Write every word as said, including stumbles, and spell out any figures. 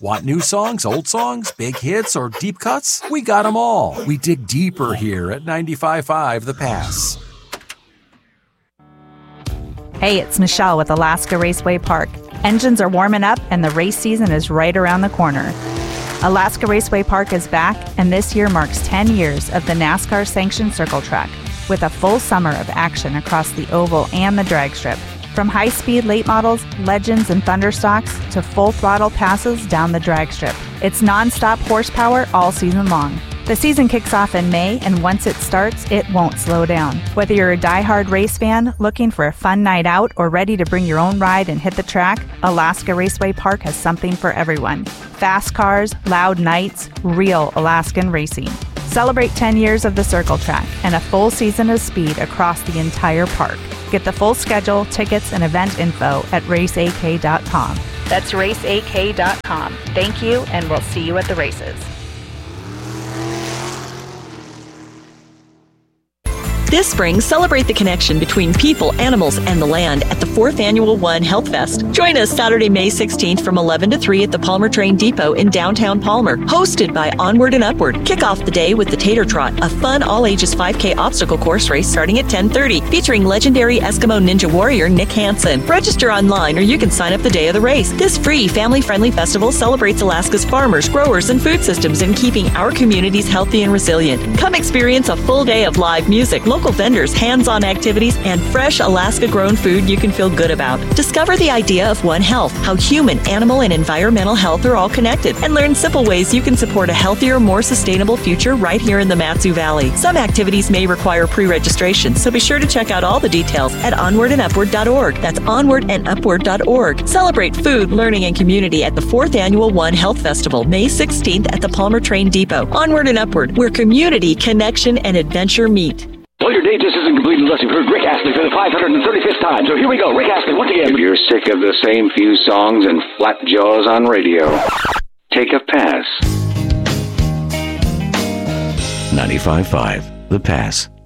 Want new songs, old songs, big hits, or deep cuts? We got them all. We dig deeper here at ninety-five point five The Pass. Hey, it's Michelle with Alaska Raceway Park. Engines are warming up and the race season is right around the corner. Alaska Raceway Park is back, and this year marks ten years of the NASCAR sanctioned circle track with a full summer of action across the oval and the drag strip. From high-speed late models, legends, and thunderstocks to full-throttle passes down the drag strip. It's non-stop horsepower all season long. The season kicks off in May, and once it starts, it won't slow down. Whether you're a die-hard race fan, looking for a fun night out, or ready to bring your own ride and hit the track, Alaska Raceway Park has something for everyone. Fast cars, loud nights, real Alaskan racing. Celebrate ten years of the circle track and a full season of speed across the entire park. Get the full schedule, tickets, and event info at race a k dot com. That's race a k dot com. Thank you, and we'll see you at the races. This spring, celebrate the connection between people, animals, and the land at the fourth Annual One Health Fest. Join us Saturday, May sixteenth from eleven to three at the Palmer Train Depot in downtown Palmer. Hosted by Onward and Upward. Kick off the day with the Tater Trot, a fun all-ages five K obstacle course race starting at ten thirty, featuring legendary Eskimo Ninja Warrior Nick Hansen. Register online or you can sign up the day of the race. This free, family-friendly festival celebrates Alaska's farmers, growers, and food systems in keeping our communities healthy and resilient. Come experience a full day of live music, local vendors, hands-on activities, and fresh Alaska-grown food you can feel good about. Discover the idea of One Health, how human, animal, and environmental health are all connected, and learn simple ways you can support a healthier, more sustainable future right here in the Mat-Su Valley. Some activities may require pre-registration, so be sure to check out all the details at onward and upward dot org. That's onward and upward dot org. Celebrate food, learning, and community at the fourth Annual One Health Festival, May sixteenth at the Palmer Train Depot. Onward and Upward, where community, connection, and adventure meet. Well, your day just isn't complete unless you've heard Rick Astley for the five hundred thirty-fifth time. So here we go. Rick Astley once again. If you're sick of the same few songs and flat jaws on radio, take a pass. ninety-five point five The Pass.